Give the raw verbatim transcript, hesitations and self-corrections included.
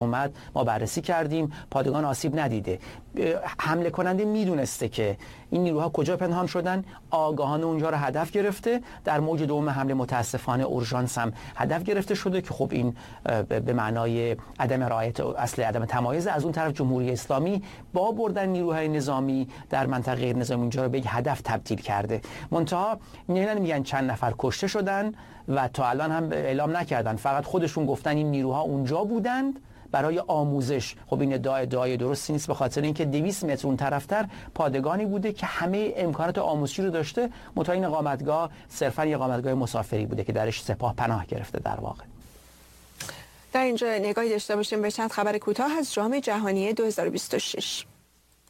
اومد ما بررسی کردیم، پادگان آسیب ندیده. حمله کننده میدونسته که این نیروها کجا پنهان شدن، آگاهانه اونجا رو هدف گرفته. در موج دوم حمله متاسفانه اورژانس هم هدف گرفته شده که خب این به معنای عدم رعایت اصل عدم تمایز. از اون طرف جمهوری اسلامی با بردن نیروهای نظامی در منطقه غیر نظامی اونجا رو به یک هدف تبدیل کرده. منتها نمیگن چند نفر کشته شدن و تا الان هم اعلام نکردن، فقط خودشون گفتن این نیروها اونجا بودند برای آموزش. خب این ادعا ادعای درستی نیست، به خاطر اینکه دویست متر اون طرفتر پادگانی بوده که همه امکانات آموزشی رو داشته، منتها این اقامتگاه صرفا یک اقامتگاه مسافری بوده که درش سپاه پناه گرفته. در واقع در اینجا نگاهی داشته باشیم به چند خبر کوتاه از جام جهانی دو هزار و بیست و شش.